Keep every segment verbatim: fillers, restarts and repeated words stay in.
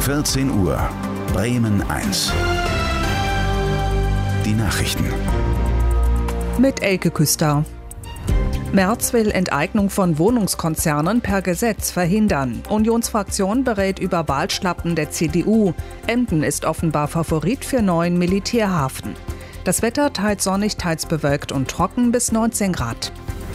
vierzehn Uhr, Bremen eins. Die Nachrichten. Mit Elke Küster. Merz will Enteignung von Wohnungskonzernen per Gesetz verhindern. Unionsfraktion berät über Wahlschlappen der C D U. Emden ist offenbar Favorit für neuen Militärhafen. Das Wetter teils sonnig, teils bewölkt und trocken bis neunzehn Grad.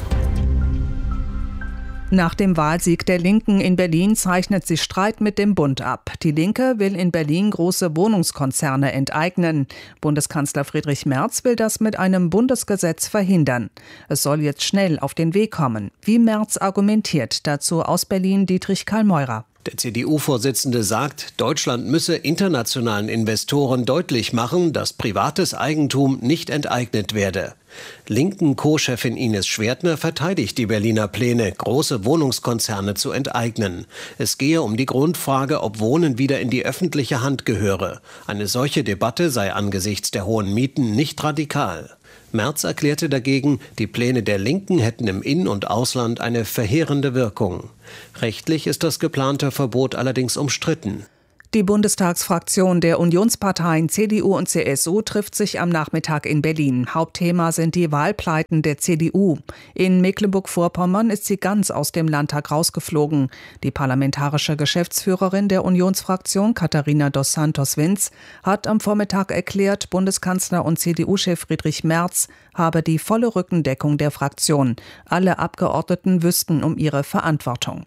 Nach dem Wahlsieg der Linken in Berlin zeichnet sich Streit mit dem Bund ab. Die Linke will in Berlin große Wohnungskonzerne enteignen. Bundeskanzler Friedrich Merz will das mit einem Bundesgesetz verhindern. Es soll jetzt schnell auf den Weg kommen. Wie Merz argumentiert, dazu aus Berlin Dietrich Karl-Meurer. Der C D U-Vorsitzende sagt, Deutschland müsse internationalen Investoren deutlich machen, dass privates Eigentum nicht enteignet werde. Linken Co-Chefin Ines Schwertner verteidigt die Berliner Pläne, große Wohnungskonzerne zu enteignen. Es gehe um die Grundfrage, ob Wohnen wieder in die öffentliche Hand gehöre. Eine solche Debatte sei angesichts der hohen Mieten nicht radikal. Merz erklärte dagegen, die Pläne der Linken hätten im In- und Ausland eine verheerende Wirkung. Rechtlich ist das geplante Verbot allerdings umstritten. Die Bundestagsfraktion der Unionsparteien C D U und C S U trifft sich am Nachmittag in Berlin. Hauptthema sind die Wahlpleiten der C D U. In Mecklenburg-Vorpommern ist sie ganz aus dem Landtag rausgeflogen. Die parlamentarische Geschäftsführerin der Unionsfraktion, Katharina dos Santos-Vinz, hat am Vormittag erklärt, Bundeskanzler und C D U-Chef Friedrich Merz habe die volle Rückendeckung der Fraktion. Alle Abgeordneten wüssten um ihre Verantwortung.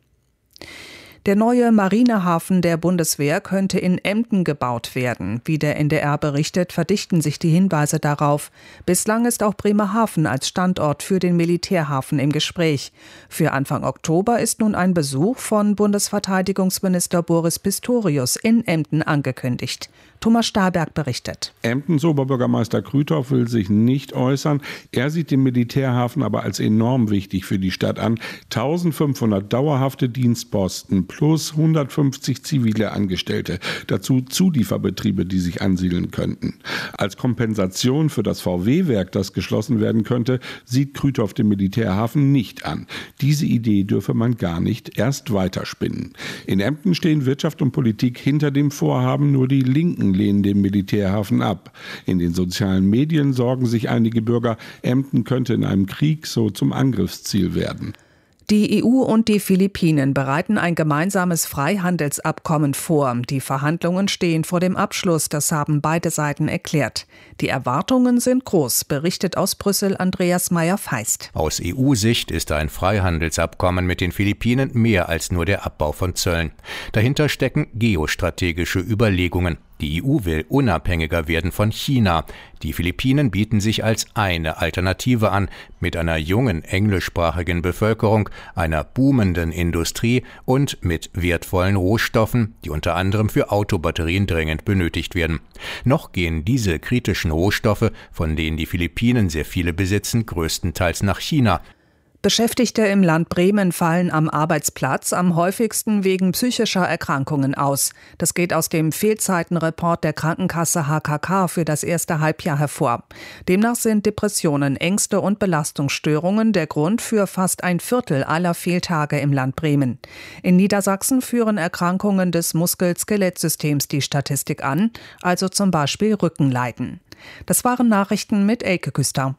Der neue Marinehafen der Bundeswehr könnte in Emden gebaut werden. Wie der N D R berichtet, verdichten sich die Hinweise darauf. Bislang ist auch Bremerhaven als Standort für den Militärhafen im Gespräch. Für Anfang Oktober ist nun ein Besuch von Bundesverteidigungsminister Boris Pistorius in Emden angekündigt. Thomas Stahlberg berichtet. Emdens Oberbürgermeister Krüthoff will sich nicht äußern. Er sieht den Militärhafen aber als enorm wichtig für die Stadt an. eintausendfünfhundert dauerhafte Dienstposten plus hundertfünfzig zivile Angestellte. Dazu Zulieferbetriebe, die sich ansiedeln könnten. Als Kompensation für das V W-Werk, das geschlossen werden könnte, sieht Krüthoff den Militärhafen nicht an. Diese Idee dürfe man gar nicht erst weiterspinnen. In Emden stehen Wirtschaft und Politik hinter dem Vorhaben, nur die Linken lehnen den Militärhafen ab. In den sozialen Medien sorgen sich einige Bürger, Emden könnte in einem Krieg so zum Angriffsziel werden. Die E U und die Philippinen bereiten ein gemeinsames Freihandelsabkommen vor. Die Verhandlungen stehen vor dem Abschluss, das haben beide Seiten erklärt. Die Erwartungen sind groß, berichtet aus Brüssel Andreas Meyer-Feist. Aus E U-Sicht ist ein Freihandelsabkommen mit den Philippinen mehr als nur der Abbau von Zöllen. Dahinter stecken geostrategische Überlegungen. Die E U will unabhängiger werden von China. Die Philippinen bieten sich als eine Alternative an, mit einer jungen englischsprachigen Bevölkerung, einer boomenden Industrie und mit wertvollen Rohstoffen, die unter anderem für Autobatterien dringend benötigt werden. Noch gehen diese kritischen Rohstoffe, von denen die Philippinen sehr viele besitzen, größtenteils nach China. Beschäftigte im Land Bremen fallen am Arbeitsplatz am häufigsten wegen psychischer Erkrankungen aus. Das geht aus dem Fehlzeitenreport der Krankenkasse H K K für das erste Halbjahr hervor. Demnach sind Depressionen, Ängste und Belastungsstörungen der Grund für fast ein Viertel aller Fehltage im Land Bremen. In Niedersachsen führen Erkrankungen des Muskel-Skelettsystems die Statistik an, also zum Beispiel Rückenleiden. Das waren Nachrichten mit Elke Küster.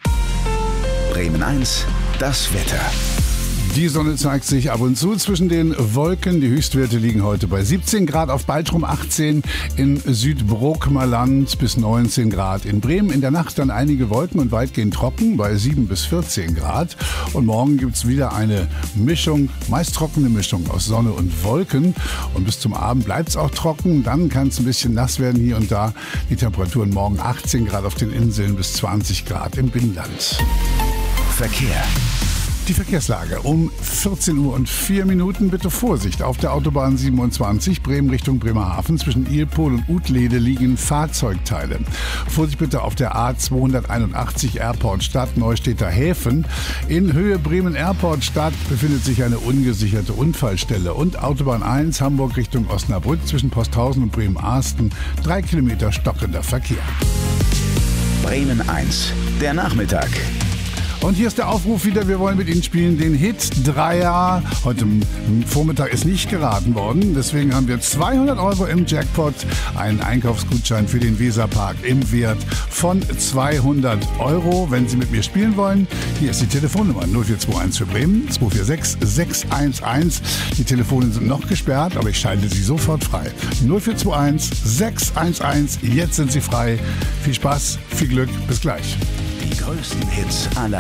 Bremen eins, das Wetter. Die Sonne zeigt sich ab und zu zwischen den Wolken. Die Höchstwerte liegen heute bei siebzehn Grad auf Baltrum, achtzehn in Südbrookmerland bis neunzehn Grad in Bremen. In der Nacht dann einige Wolken und weitgehend trocken bei sieben bis vierzehn Grad. Und morgen gibt es wieder eine Mischung, meist trockene Mischung aus Sonne und Wolken. Und bis zum Abend bleibt es auch trocken. Dann kann es ein bisschen nass werden hier und da. Die Temperaturen morgen achtzehn Grad auf den Inseln bis zwanzig Grad im Binnenland. Verkehr. Die Verkehrslage um vierzehn Uhr und vier Minuten. Bitte Vorsicht. Auf der Autobahn siebenundzwanzig Bremen Richtung Bremerhaven zwischen Ilpol und Utlede liegen Fahrzeugteile. Vorsicht bitte auf der A zweihunderteinundachtzig Airport Stadt Neustädter Häfen. In Höhe Bremen Airport Stadt befindet sich eine ungesicherte Unfallstelle. Und Autobahn eins Hamburg Richtung Osnabrück zwischen Posthausen und Bremen-Arsten. Drei Kilometer stockender Verkehr. Bremen eins, der Nachmittag. Und hier ist der Aufruf wieder, wir wollen mit Ihnen spielen den Hit-Dreier. Heute Vormittag ist nicht geraten worden, deswegen haben wir zweihundert Euro im Jackpot, einen Einkaufsgutschein für den Weserpark im Wert von zweihundert Euro. Wenn Sie mit mir spielen wollen, hier ist die Telefonnummer null vier zwei eins für Bremen, zwei vier sechs sechs eins eins. Die Telefone sind noch gesperrt, aber ich schalte sie sofort frei. null vier zwei eins sechs eins eins, jetzt sind Sie frei. Viel Spaß, viel Glück, bis gleich. Die größten Hits aller